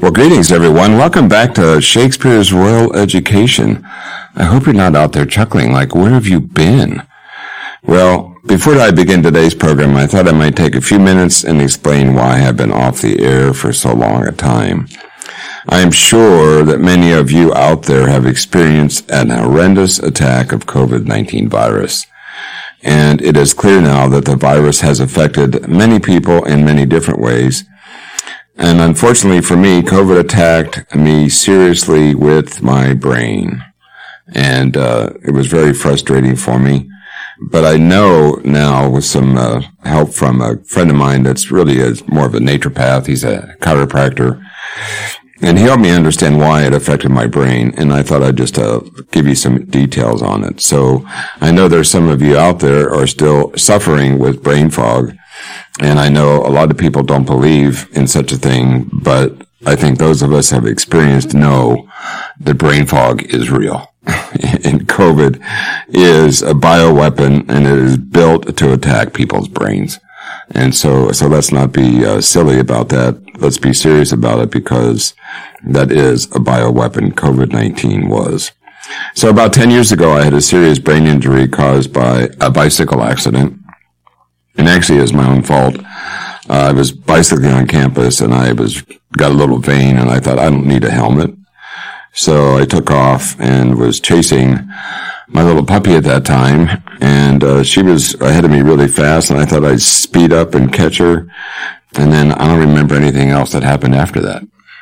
Well, greetings, everyone. Welcome back to Shakespeare's Royal Education. I hope you're not out there chuckling like, where have you been? Well, before I begin today's program, I thought I might take a few minutes and explain why I have been off the air for so long a time. I am sure that many of you out there have experienced an horrendous attack of COVID-19 virus. And it is clear now that the virus has affected many people in many different ways. And unfortunately for me, COVID attacked me seriously with my brain. And it was very frustrating for me. But I know now with some help from a friend of mine that's really more of a naturopath. He's a chiropractor. And he helped me understand why it affected my brain. And I thought I'd just give you some details on it. So I know there's some of you out there are still suffering with brain fog. And I know a lot of people don't believe in such a thing, but I think those of us who have experienced know that brain fog is real. And COVID is a bioweapon, and it is built to attack people's brains. And so let's not be silly about that. Let's be serious about it, because that is a bioweapon. COVID-19 was. So about 10 years ago, I had a serious brain injury caused by a bicycle accident. And actually, it was my own fault. I was bicycling on campus, and got a little vein, and I thought, I don't need a helmet. So I took off and was chasing my little puppy at that time, and she was ahead of me really fast, and I thought I'd speed up and catch her. And then I don't remember anything else that happened after that.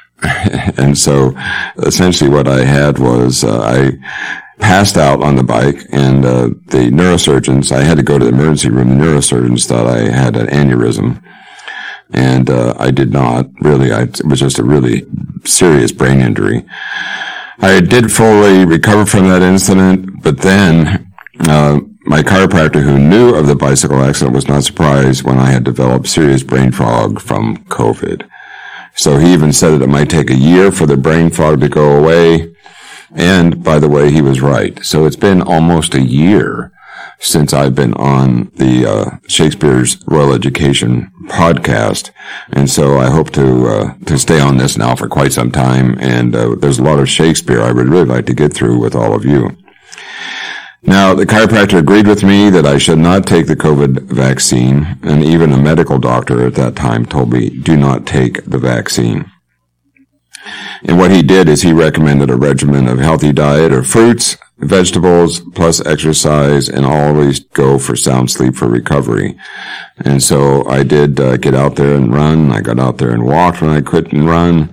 And so essentially what I had was I passed out on the bike, and the neurosurgeons, I had to go to the emergency room. The neurosurgeons thought I had an aneurysm, and I did not really. It was just a really serious brain injury. I did fully recover from that incident, but then my chiropractor, who knew of the bicycle accident, was not surprised when I had developed serious brain fog from COVID. So he even said that it might take a year for the brain fog to go away. And, by the way, he was right. So it's been almost a year since I've been on the Shakespeare's Royal Education podcast. And so I hope to stay on this now for quite some time. And there's a lot of Shakespeare I would really like to get through with all of you. Now, the chiropractor agreed with me that I should not take the COVID vaccine. And even a medical doctor at that time told me, do not take the vaccine. And what he did is he recommended a regimen of healthy diet of fruits, vegetables, plus exercise, and always go for sound sleep for recovery. And so I did get out there and run. I got out there and walked when I couldn't run.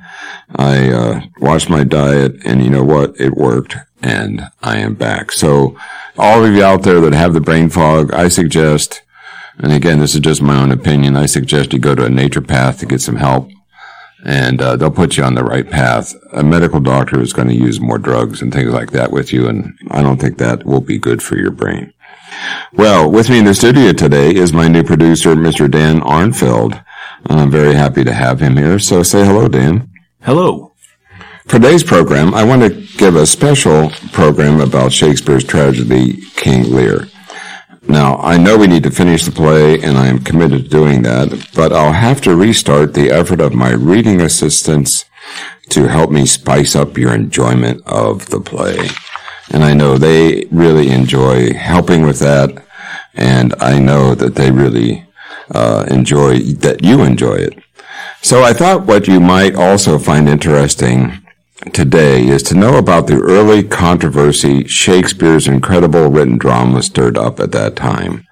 I watched my diet, and you know what? It worked, and I am back. So all of you out there that have the brain fog, I suggest, and again, this is just my own opinion, I suggest you go to a naturopath to get some help. And they'll put you on the right path. A medical doctor is going to use more drugs and things like that with you, and I don't think that will be good for your brain. Well, with me in the studio today is my new producer, Mr. Dan Arnfeld. I'm very happy to have him here, so say hello, Dan. Hello. For today's program, I want to give a special program about Shakespeare's tragedy, King Lear. Now, I know we need to finish the play, and I am committed to doing that, but I'll have to restart the effort of my reading assistants to help me spice up your enjoyment of the play. And I know they really enjoy helping with that, and I know that they really enjoy that you enjoy it. So I thought what you might also find interesting today is to know about the early controversy Shakespeare's incredible written drama stirred up at that time.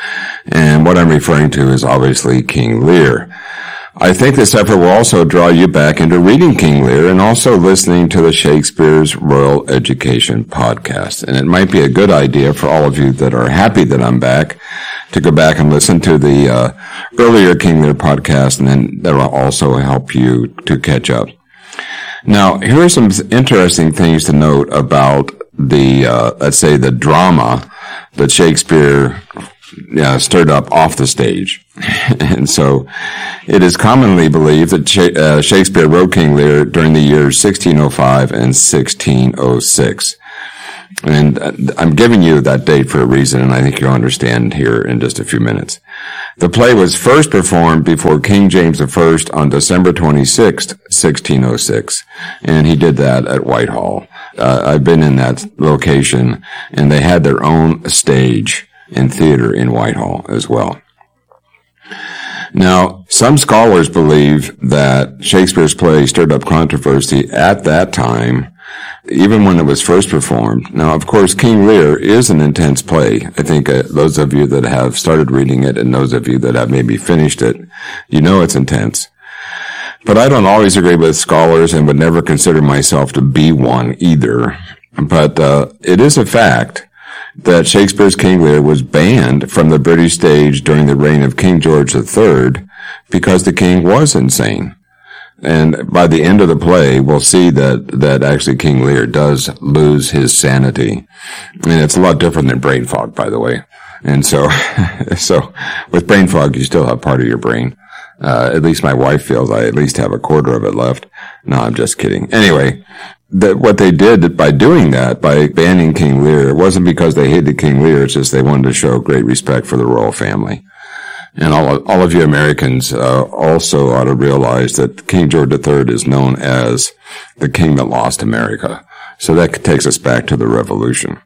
And what I'm referring to is obviously King Lear. I think this effort will also draw you back into reading King Lear and also listening to the Shakespeare's Royal Education podcast. And it might be a good idea for all of you that are happy that I'm back to go back and listen to the earlier King Lear podcast, and then that will also help you to catch up. Now, here are some interesting things to note about the, let's say, the drama that Shakespeare stirred up off the stage. And so it is commonly believed that Shakespeare wrote King Lear during the years 1605 and 1606. And I'm giving you that date for a reason, and I think you'll understand here in just a few minutes. The play was first performed before King James I on December 26th, 1606, and he did that at Whitehall. I've been in that location, and they had their own stage and theater in Whitehall as well. Now, some scholars believe that Shakespeare's play stirred up controversy at that time, even when it was first performed. Now, of course, King Lear is an intense play. I think those of you that have started reading it and those of you that have maybe finished it, you know it's intense. But I don't always agree with scholars and would never consider myself to be one either. But it is a fact that Shakespeare's King Lear was banned from the British stage during the reign of King George III because the king was insane. And by the end of the play, we'll see that actually King Lear does lose his sanity. And it's a lot different than brain fog, by the way. And so with brain fog, you still have part of your brain. At least my wife feels I at least have a quarter of it left. No, I'm just kidding. Anyway, what they did by doing that, by banning King Lear, it wasn't because they hated King Lear, it's just they wanted to show great respect for the royal family. And all of you Americans also ought to realize that King George III is known as the king that lost America. So that takes us back to the Revolution.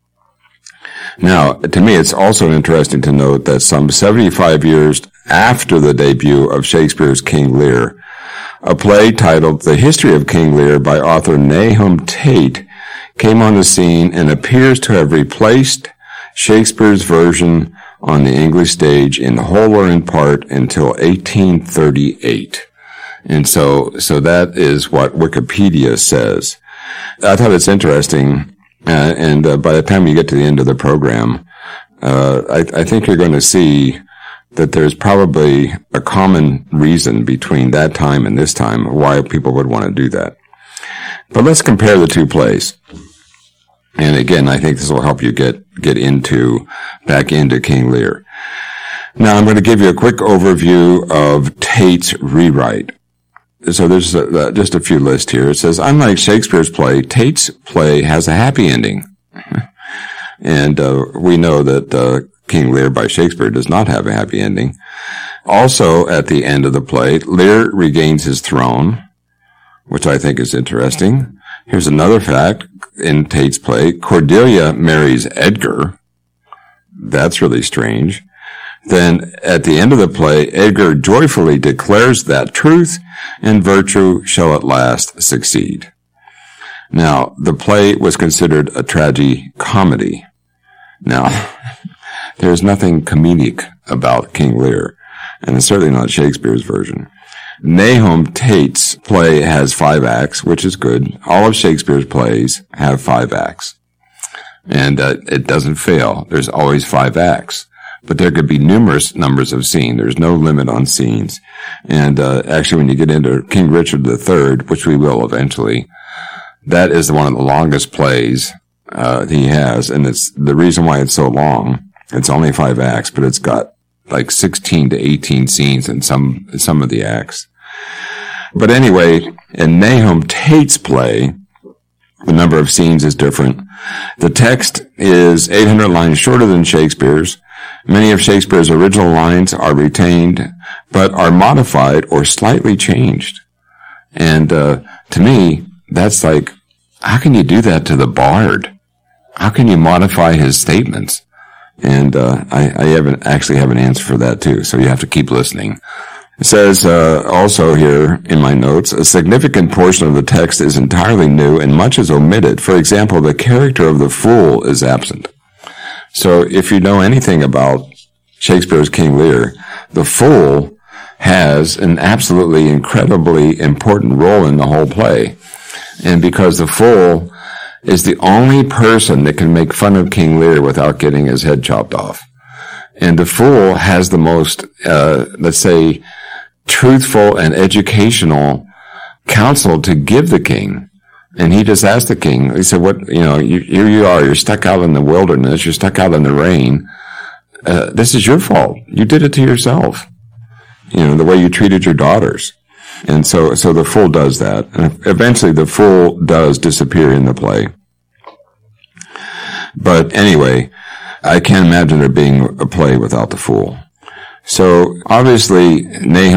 Now, to me, it's also interesting to note that some 75 years after the debut of Shakespeare's King Lear, a play titled The History of King Lear by author Nahum Tate came on the scene and appears to have replaced Shakespeare's version on the English stage in whole or in part until 1838. And so that is what Wikipedia says. I thought it's interesting, and by the time you get to the end of the program, I think you're going to see that there's probably a common reason between that time and this time why people would want to do that. But let's compare the two plays. And again, I think this will help you get back into King Lear. Now, I'm going to give you a quick overview of Tate's rewrite. So there's just a few lists here. It says, unlike Shakespeare's play, Tate's play has a happy ending. And we know that King Lear by Shakespeare does not have a happy ending. Also, at the end of the play, Lear regains his throne, which I think is interesting. Here's another fact in Tate's play. Cordelia marries Edgar. That's really strange. Then, at the end of the play, Edgar joyfully declares that truth, and virtue shall at last succeed. Now, the play was considered a tragi-comedy. Now, there's nothing comedic about King Lear, and it's certainly not Shakespeare's version. Nahum Tate's play has 5 acts, which is good. All of Shakespeare's plays have 5 acts. And it doesn't fail. There's always 5 acts. But there could be numerous numbers of scenes. There's no limit on scenes. And actually, when you get into King Richard III, which we will eventually, that is one of the longest plays he has. And it's the reason why it's so long. It's only 5 acts, but it's got like 16 to 18 scenes in some of the acts. But anyway, in Nahum Tate's play, the number of scenes is different. The text is 800 lines shorter than Shakespeare's. Many of Shakespeare's original lines are retained, but are modified or slightly changed. And to me, that's like, how can you do that to the bard? How can you modify his statements? And I actually have an answer for that too, so you have to keep listening. It says also here in my notes, a significant portion of the text is entirely new and much is omitted. For example, the character of the fool is absent. So if you know anything about Shakespeare's King Lear, the fool has an absolutely incredibly important role in the whole play. And because the fool is the only person that can make fun of King Lear without getting his head chopped off. And the fool has the most, let's say, truthful and educational counsel to give the king. And he just asked the king, he said, here you are, you're stuck out in the wilderness, you're stuck out in the rain. This is your fault. You did it to yourself. The way you treated your daughters. And so the fool does that. And eventually the fool does disappear in the play. But anyway, I can't imagine there being a play without the fool. So obviously, Nahum